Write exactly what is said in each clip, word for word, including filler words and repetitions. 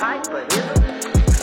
hype, but is it?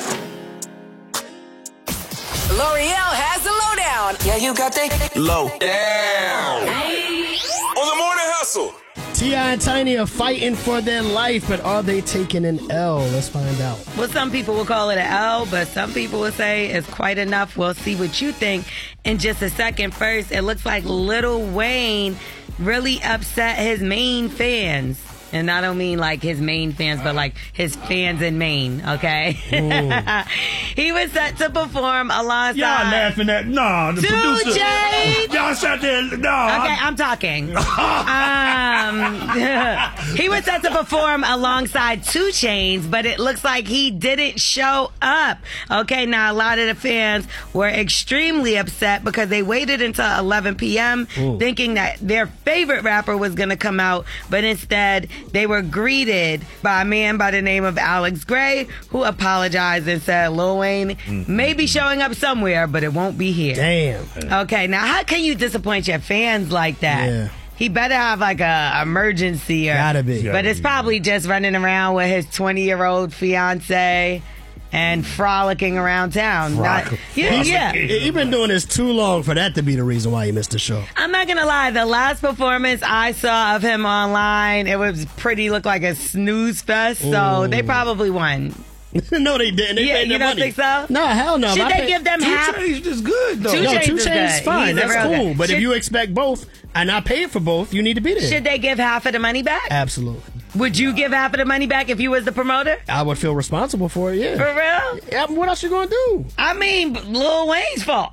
L'Oreal has the lowdown. Yeah, you got that low down. On the Morning Hustle. T I and Tiny are fighting for their life, but are they taking an L? Let's find out. Well, some people will call it an L, but some people will say it's quite enough. We'll see what you think in just a second. First, it looks like Lil Wayne really upset his main fans. And I don't mean like his main fans, but like his fans in Maine, okay? He was set to perform alongside... Y'all laughing at... Nah, the Two producer... Chainz. Y'all sat there... Nah. Okay, I'm talking. um, he was set to perform alongside Two Chainz, but it looks like he didn't show up. Okay, now a lot of the fans were extremely upset because they waited until eleven p.m. Ooh. thinking that their favorite rapper was going to come out, but instead... they were greeted by a man by the name of Alex Gray, who apologized and said Lil Wayne mm-hmm. may be showing up somewhere, but it won't be here. Damn. Okay, now how can you disappoint your fans like that? Yeah. He better have like a emergency. Or, Gotta be. But it's probably just running around with his twenty-year-old fiance and frolicking around town. Not, yeah, yeah. You've been doing this too long for that to be the reason why you missed the show. I'm not gonna lie, the last performance I saw of him online, it was pretty, looked like a snooze fest, so Ooh. they probably won. No, they didn't. They yeah, paid you their don't money. think so? No, hell no. Should I they pay- give them Two half? Two Chainz is good, though. Two no, Chainz Two is Chainz is good. fine. He's That's cool. good. But should, if you expect both, and I paid for both, you need to be there. Should they give half of the money back? Absolutely. Would you give half of the money back if you was the promoter? I would feel responsible for it, yeah. For real? Yeah, what else you gonna do? I mean, Lil Wayne's fault.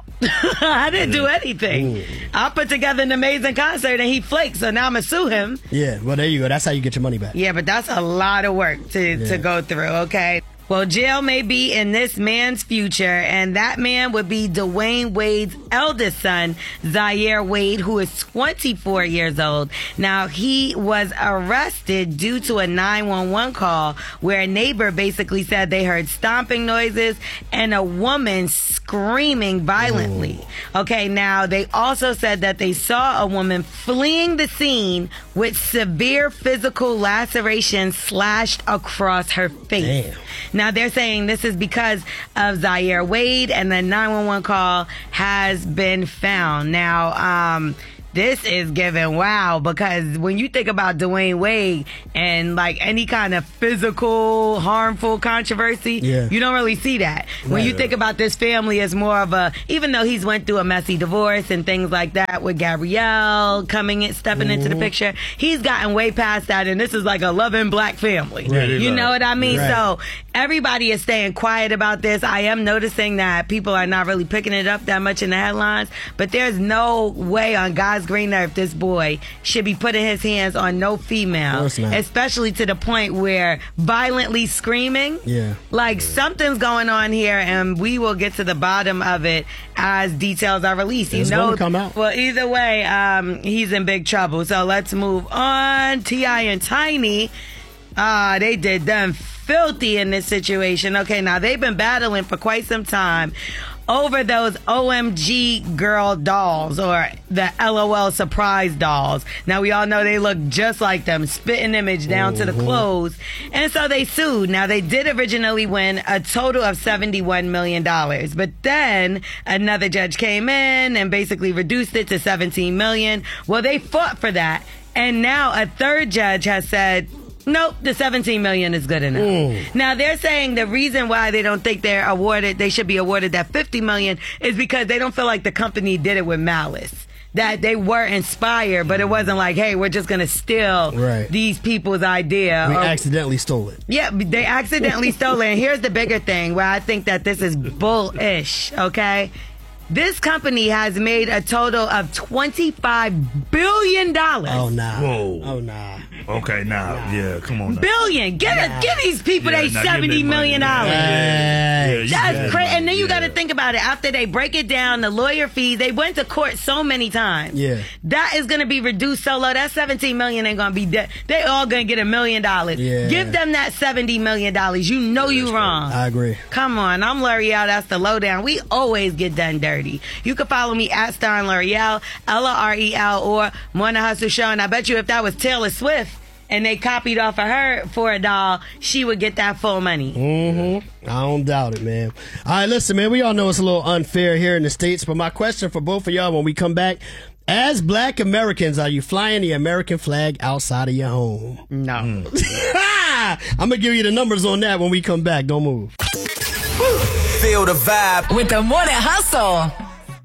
I didn't do anything. Ooh. I put together an amazing concert and he flaked, so now I'm gonna sue him. Yeah, well, there you go. That's how you get your money back. Yeah, but that's a lot of work to, yeah. to go through, okay? Well, jail may be in this man's future, and that man would be Dwayne Wade's eldest son, Zaire Wade, who is twenty-four years old. Now, he was arrested due to a nine one one call where a neighbor basically said they heard stomping noises and a woman screaming violently. Ooh. Okay, now, they also said that they saw a woman fleeing the scene with severe physical lacerations slashed across her face. Damn. Now, they're saying this is because of Zaire Wade, and the nine one one call has been found. Now, um... this is giving wow, because when you think about Dwayne Wade and like any kind of physical, harmful controversy, yeah. you don't really see that. Right. When you think about this family as more of a, even though he's went through a messy divorce and things like that with Gabrielle coming in, stepping mm-hmm. into the picture, he's gotten way past that, and this is like a loving black family. Right. You know what I mean? Right. So everybody is staying quiet about this. I am noticing that people are not really picking it up that much in the headlines, but there's no way on God's green earth this boy should be putting his hands on no female, especially to the point where violently screaming. Yeah, like something's going on here, and we will get to the bottom of it as details are released. It's you know, gonna come out. Well, either way, um, he's in big trouble. So let's move on. T I and Tiny, ah, uh, they did them filthy in this situation. Okay, now they've been battling for quite some time over those O M G girl dolls, or the L O L surprise dolls. Now, we all know they look just like them, spitting image down mm-hmm. to the clothes. And so they sued. Now, they did originally win a total of seventy-one million dollars. But then another judge came in and basically reduced it to seventeen million dollars. Well, they fought for that. And now a third judge has said, nope, the seventeen million dollars is good enough. Mm. Now, they're saying the reason why they don't think they're awarded, they should be awarded that fifty million dollars is because they don't feel like the company did it with malice. That they were inspired, but it wasn't like, hey, we're just going to steal right. these people's idea. We or, accidentally stole it. Yeah, they accidentally stole it. And here's the bigger thing where I think that this is bullish, okay? This company has made a total of twenty-five billion dollars. Oh, nah. Whoa. Oh, nah. Okay, now, nah. yeah, come on now. Billion. Get nah. a, give these people yeah, they seventy million dollars. Hey. Yeah, That's crazy. And then you yeah. got to think about it. After they break it down, the lawyer fees, they went to court so many times. Yeah. That is going to be reduced so low. That seventeen million ain't going to be dead. They all going to get a million dollars. Yeah. Give them that seventy million dollars. You know you wrong. I agree. Come on. I'm L'Oreal. That's the lowdown. We always get done dirty. You can follow me at Starring L'Oreal, L O R E L, or Morning Hustle Show. And I bet you if that was Taylor Swift, and they copied off of her for a doll, she would get that full money. Mm-hmm. I don't doubt it, man. All right, listen, man, we all know it's a little unfair here in the States, but my question for both of y'all when we come back, as Black Americans, are you flying the American flag outside of your home? No. Mm. I'm going to give you the numbers on that when we come back. Don't move. Feel the vibe with the Morning Hustle.